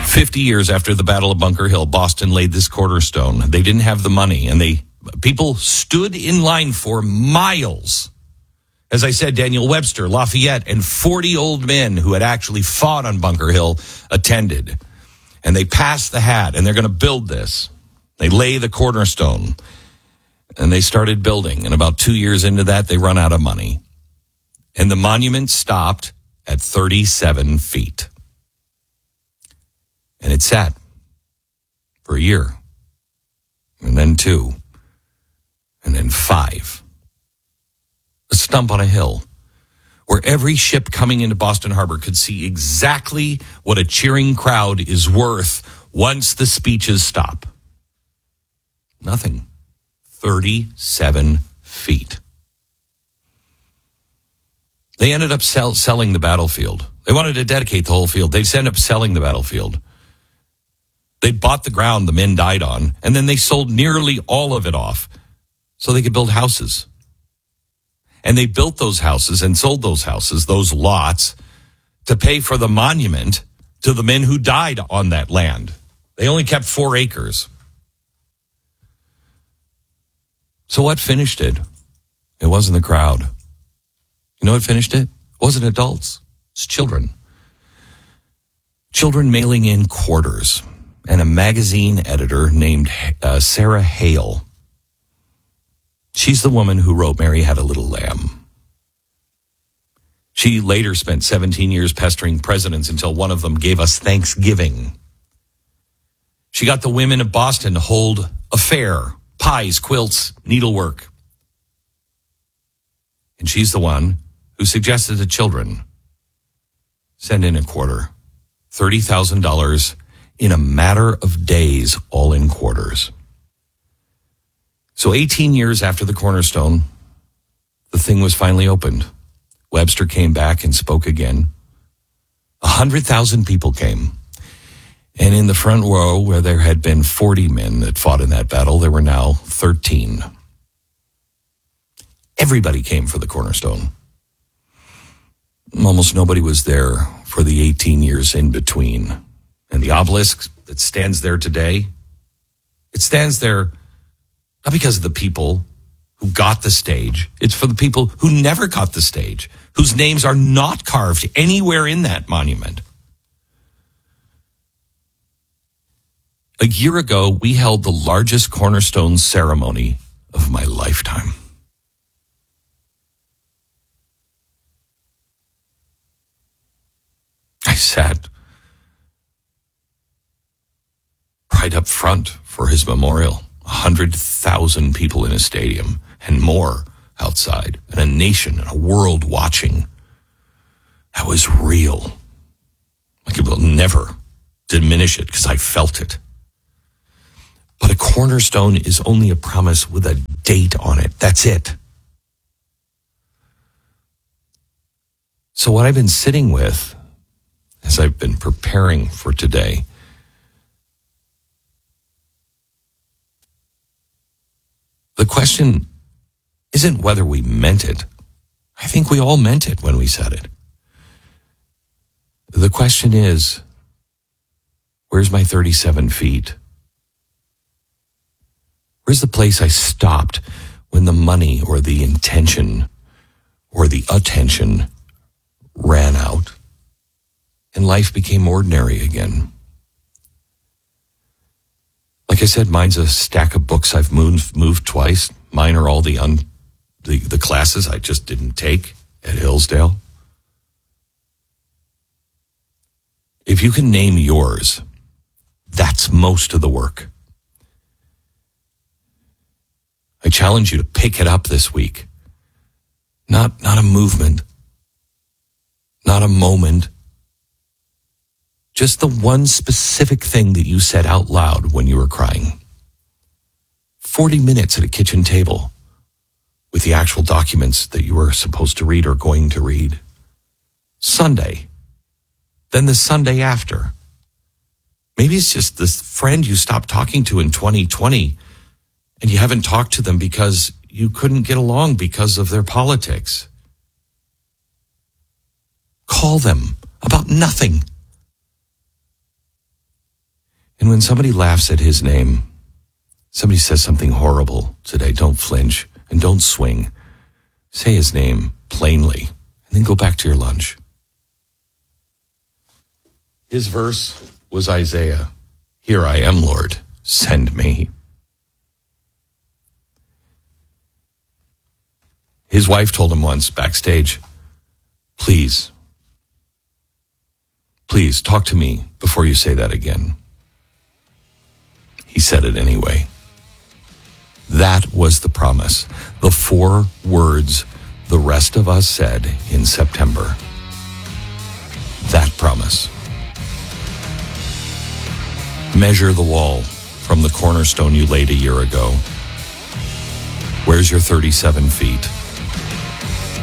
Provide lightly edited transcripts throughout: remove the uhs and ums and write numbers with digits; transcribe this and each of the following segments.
50 years after the Battle of Bunker Hill, Boston laid this cornerstone. They didn't have the money, and people stood in line for miles. As I said, Daniel Webster, Lafayette, and 40 old men who had actually fought on Bunker Hill attended. And they passed the hat, and they're going to build this. They lay the cornerstone, and they started building. And about 2 years into that, they run out of money. And the monument stopped at 37 feet. And it sat for a year, and then 2, and then 5. A stump on a hill where every ship coming into Boston Harbor could see exactly what a cheering crowd is worth once the speeches stop. Nothing. 37 feet. They ended up selling the battlefield. They wanted to dedicate the whole field. They ended up selling the battlefield. They bought the ground the men died on, and then they sold nearly all of it off so they could build houses. And they built those houses and sold those houses, those lots, to pay for the monument to the men who died on that land. They only kept 4 acres. So what finished it? It wasn't the crowd. You know what finished it? It wasn't adults. It's children. Children mailing in quarters. And a magazine editor named Sarah Hale. She's the woman who wrote Mary Had a Little Lamb. She later spent 17 years pestering presidents until one of them gave us Thanksgiving. She got the women of Boston to hold a fair, pies, quilts, needlework. And she's the one who suggested to children send in a quarter, $30,000 in a matter of days, all in quarters. So 18 years after the cornerstone, the thing was finally opened. Webster came back and spoke again. 100,000 people came. And in the front row, where there had been 40 men that fought in that battle, there were now 13. Everybody came for the cornerstone. Almost nobody was there for the 18 years in between. And the obelisk that stands there today, it stands there not because of the people who got the stage. It's for the people who never got the stage, whose names are not carved anywhere in that monument. A year ago, we held the largest cornerstone ceremony of my lifetime. I sat right up front for his memorial. 100,000 people in a stadium and more outside, and a nation and a world watching. That was real. Like, it will never diminish it because I felt it. But a cornerstone is only a promise with a date on it. That's it. So what I've been sitting with as I've been preparing for today, the question isn't whether we meant it. I think we all meant it when we said it. The question is, where's my 37 feet? Where's the place I stopped when the money or the intention or the attention ran out and life became ordinary again? Like I said, mine's a stack of books I've moved twice. Mine are all the classes I just didn't take at Hillsdale. If you can name yours, that's most of the work. I challenge you to pick it up this week. Not a movement, not a moment, just the one specific thing that you said out loud when you were crying. 40 minutes at a kitchen table with the actual documents that you were supposed to read or going to read. Sunday. Then the Sunday after. Maybe it's just this friend you stopped talking to in 2020 and you haven't talked to them because you couldn't get along because of their politics. Call them about nothing. And when somebody laughs at his name, somebody says something horrible today, don't flinch and don't swing. Say his name plainly and then go back to your lunch. His verse was Isaiah. Here I am, Lord, send me. His wife told him once backstage, please talk to me before you say that again. He said it anyway. That was the promise. The 4 words the rest of us said in September. That promise. Measure the wall from the cornerstone you laid a year ago. Where's your 37 feet?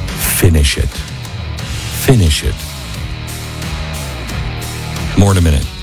Finish it. Finish it. More in a minute.